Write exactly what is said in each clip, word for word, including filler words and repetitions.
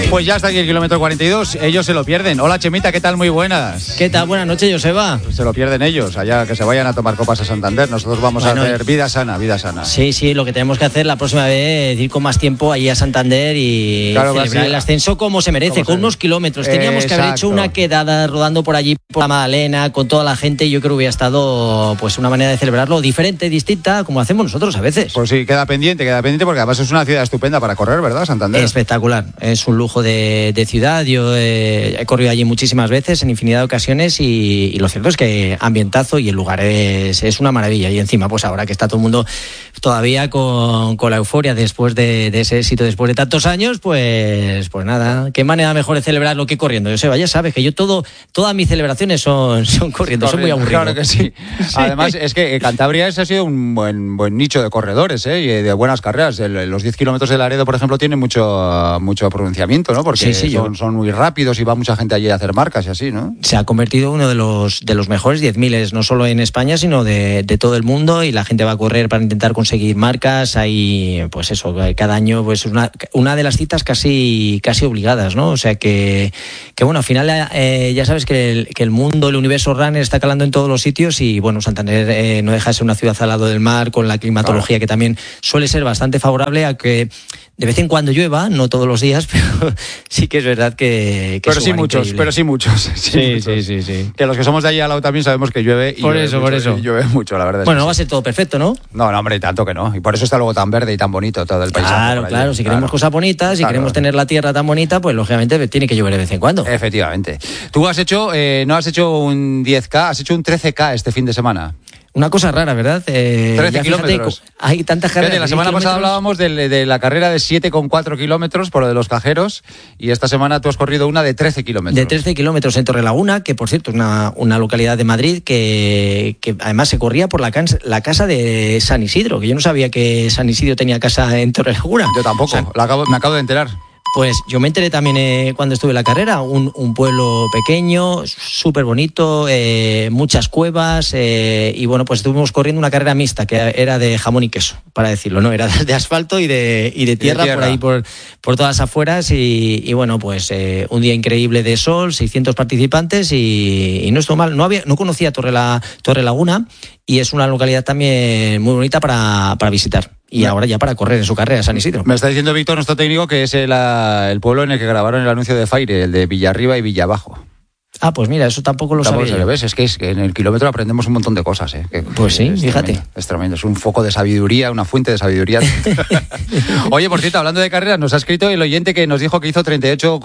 Pues ya está aquí el kilómetro cuarenta y dos, ellos se lo pierden. Hola Chemita, ¿qué tal? Muy buenas. ¿Qué tal? Buenas noches, Joseba. Se lo pierden ellos, allá que se vayan a tomar copas a Santander. Nosotros vamos bueno, a hacer vida sana, vida sana. Sí, sí, lo que tenemos que hacer la próxima vez es ir con más tiempo allí a Santander y claro, celebrar el ascenso como se merece, con se... unos kilómetros. Teníamos Exacto. que haber hecho una quedada rodando por allí por la Magdalena con toda la gente y yo creo que hubiera estado pues una manera de celebrarlo diferente, distinta, como hacemos nosotros a veces. Pues sí, queda pendiente, queda pendiente porque además es una ciudad estupenda para correr, ¿verdad, Santander? Espectacular, es un lujo de, de ciudad. Yo eh, he corrido allí muchísimas veces en infinidad de ocasiones y, y lo cierto es que ambientazo y el lugar es, es una maravilla y encima pues ahora que está todo el mundo todavía con, con la euforia después de, de ese éxito después de tantos años, pues pues nada, qué manera mejor de celebrarlo que corriendo. Joseba, ya sabes que yo todo todas mis celebraciones son, son corriendo, son muy aburridas. Claro que sí. sí. Además es que Cantabria ese ha sido un buen, buen nicho de corredores ¿eh? y de buenas carreras. El, los diez kilómetros de Laredo, por ejemplo, tienen mucho, mucho pronunciamiento, ¿no? Porque sí, sí, son, yo... son muy rápidos y va mucha gente allí a hacer marcas y así, ¿no? Se ha convertido uno de los de los mejores diez miles, no solo en España, sino de, de todo el mundo, y la gente va a correr para intentar conseguir marcas. Hay, pues eso, cada año pues una, una de las citas casi casi obligadas, ¿no? O sea que, que bueno, al final eh, ya sabes que el, que el mundo, el universo runner está calando en todos los sitios y bueno, Santander eh, no deja de ser una ciudad al lado del mar, con la climatología claro. que también suele ser bastante favorable a que de vez en cuando llueva, no todos los días, pero sí que es verdad que, que pero sí muchos, increíble. pero sí muchos. Sí, sí, muchos. sí, sí, sí. Que los que somos de allí al lado también sabemos que llueve y por llueve eso, mucho, por eso. Y llueve mucho, la verdad. Bueno, no sí. va a ser todo perfecto, ¿no? No, no, hombre, tanto que no. Y por eso está luego tan verde y tan bonito todo el paisaje. Claro, claro. Si claro. queremos cosas bonitas, si claro. queremos tener la tierra tan bonita, pues lógicamente tiene que llover de vez en cuando. Efectivamente. Tú has hecho, eh, no has hecho un diez K, has hecho un trece K este fin de semana. Una cosa rara, ¿verdad? Eh, trece kilómetros. Hay tantas carreras. Fíjate, la semana pasada hablábamos de, de la carrera de siete coma cuatro kilómetros por lo de los cajeros y esta semana tú has corrido una de trece kilómetros. De trece kilómetros en Torrelaguna, que por cierto es una, una localidad de Madrid que, que además se corría por la, can, la casa de San Isidro, que yo no sabía que San Isidro tenía casa en Torrelaguna. Yo tampoco, o sea, la acabo, me acabo de enterar. Pues yo me enteré también eh, cuando estuve en la carrera, un, un pueblo pequeño, súper bonito, eh, muchas cuevas eh, y bueno, pues estuvimos corriendo una carrera mixta que era de jamón y queso, para decirlo, ¿no? Era de asfalto y de, y de, tierra, y de tierra por ahí, por, por todas las afueras y, y bueno, pues eh, un día increíble de sol, seiscientos participantes y, y no estuvo mal. No, había, no conocía Torre, la, Torre Laguna y es una localidad también muy bonita para, para visitar. Y ahora ya para correr en su carrera San Isidro. Me está diciendo Víctor, nuestro técnico, que es el, el pueblo en el que grabaron el anuncio de Faire, el de Villarriba y Villabajo. Ah, pues mira, eso tampoco lo sabía. Lo ves, es que, es que en el kilómetro aprendemos un montón de cosas. ¿eh? Que, pues sí, es fíjate. Tremendo, es tremendo, es un foco de sabiduría, una fuente de sabiduría. Oye, por cierto, hablando de carreras, nos ha escrito el oyente que nos dijo que hizo treinta y ocho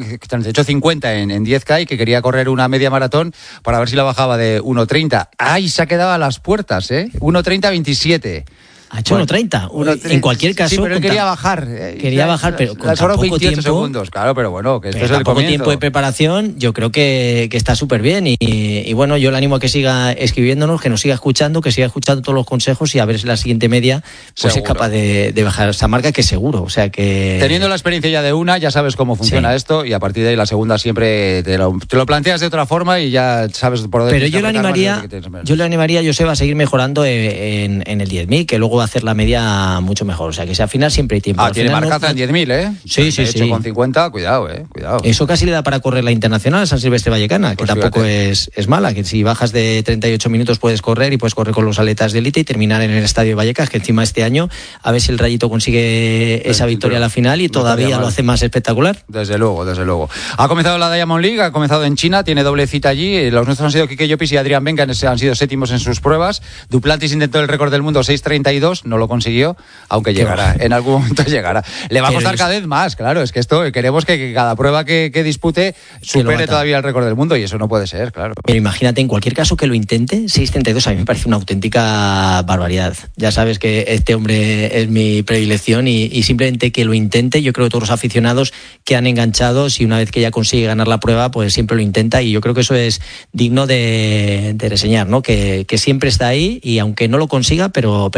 cincuenta en, en diez K y que quería correr una media maratón para ver si la bajaba de uno treinta. ¡Ay, se ha quedado a las puertas, eh! uno treinta veintisiete. Ha hecho bueno, uno treinta. En cualquier caso. Sí, pero él quería bajar. Eh, quería bajar, pero con solo poco tiempo. Segundos, claro, pero bueno, que esto es el poco comienzo. Tiempo de preparación, yo creo que, que está súper bien. Y, y bueno, yo le animo a que siga escribiéndonos, que nos siga escuchando, que siga escuchando todos los consejos y a ver si la siguiente media pues es capaz de, de bajar esa marca, que seguro. O sea que. Teniendo la experiencia ya de una, ya sabes cómo funciona sí. esto, y a partir de ahí la segunda siempre te lo, te lo planteas de otra forma y ya sabes por dónde. Pero yo le animaría, yo le animaría, Joseba, a seguir mejorando en, en el diez mil, que luego va a hacer la media mucho mejor, o sea que si al final siempre hay tiempo. Ah, tiene marcaza no... en diez mil, ¿eh? Sí, sí, sí. Con cincuenta, cuidado, ¿eh? Cuidado. Eso casi le da para correr la internacional San Silvestre Vallecana, que pues tampoco es, es mala, que si bajas de treinta y ocho minutos puedes correr y puedes correr con los atletas de élite y terminar en el estadio de Vallecas, que encima este año a ver si el Rayito consigue esa victoria a la final y todavía lo hace más espectacular. Desde luego, desde luego. Ha comenzado la Diamond League, ha comenzado en China, tiene doble cita allí. Los nuestros han sido Quique Llopis y Adrián Benga, han sido séptimos en sus pruebas. Duplantis intentó el récord del mundo seis treinta y dos, no lo consiguió, aunque llegó. Llegará, en algún momento llegará. Le va a costar cada vez más, claro, es que esto queremos que, que cada prueba que, que dispute supere todavía el récord del mundo y eso no puede ser, claro. Pero imagínate, en cualquier caso que lo intente, seis treinta y dos a mí me parece una auténtica barbaridad. Ya sabes que este hombre es mi predilección y, y simplemente que lo intente, yo creo que todos los aficionados que han enganchado, si una vez que ya consigue ganar la prueba, pues siempre lo intenta y yo creo que eso es digno de, de reseñar, ¿no? Que, que siempre está ahí y aunque no lo consiga, pero, pero lo intenta.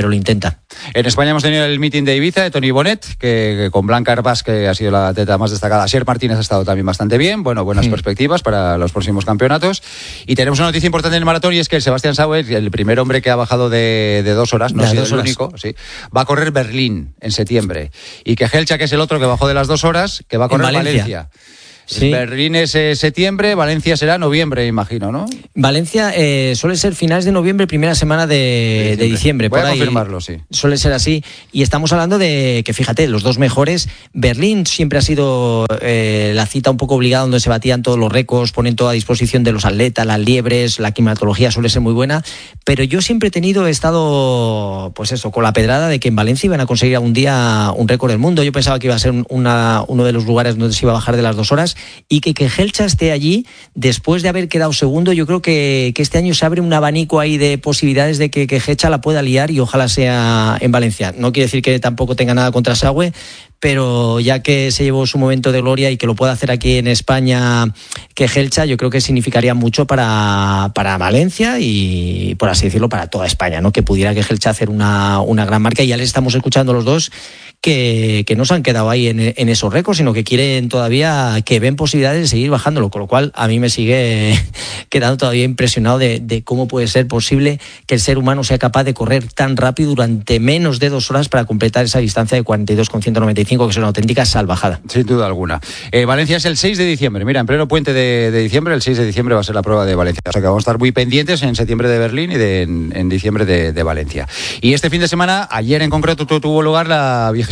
cincuenta. En España hemos tenido el meeting de Ibiza de Toni Bonet, que, que con Blanca Herbás, que ha sido la atleta más destacada. Asier Martínez ha estado también bastante bien. Bueno, buenas mm. perspectivas para los próximos campeonatos. Y tenemos una noticia importante en el maratón, y es que el Sebastián Sauer, el primer hombre que ha bajado de, de dos horas, no ha sido el único, sí, va a correr Berlín en septiembre. Y que Helcha, que es el otro que bajó de las dos horas, que va a correr Valencia. Valencia. Sí. Berlín es eh, septiembre, Valencia será noviembre, imagino, ¿no? Valencia eh, suele ser finales de noviembre, primera semana de, de diciembre. De diciembre. Voy por a ahí confirmarlo, sí. Suele ser así. Y estamos hablando de que, fíjate, los dos mejores. Berlín siempre ha sido eh, la cita un poco obligada, donde se batían todos los récords, ponen todo a disposición de los atletas, las liebres, la climatología suele ser muy buena. Pero yo siempre he tenido, he estado, pues eso, con la pedrada de que en Valencia iban a conseguir algún día un récord del mundo. Yo pensaba que iba a ser una, uno de los lugares donde se iba a bajar de las dos horas, y que, que Helcha esté allí después de haber quedado segundo. Yo creo que, que este año se abre un abanico ahí de posibilidades de que, que Helcha la pueda liar, y ojalá sea en Valencia. No quiere decir que tampoco tenga nada contra Saue, pero ya que se llevó su momento de gloria y que lo pueda hacer aquí en España, que Helcha, yo creo que significaría mucho para, para Valencia y, por así decirlo, para toda España, ¿no? Que pudiera que Helcha hacer una, una gran marca. Y ya les estamos escuchando los dos que, que no se han quedado ahí en, en esos récords, sino que quieren todavía, que ven posibilidades de seguir bajándolo, con lo cual a mí me sigue quedando todavía impresionado de, de cómo puede ser posible que el ser humano sea capaz de correr tan rápido durante menos de dos horas para completar esa distancia de cuarenta y dos con ciento noventa y cinco, que es una auténtica salvajada. Sin duda alguna. Eh, Valencia es el seis de diciembre, mira, en pleno puente de, de diciembre, el seis de diciembre va a ser la prueba de Valencia, o sea que vamos a estar muy pendientes en septiembre de Berlín y de, en, en diciembre de, de Valencia. Y este fin de semana, ayer en concreto, tuvo lugar la vigésima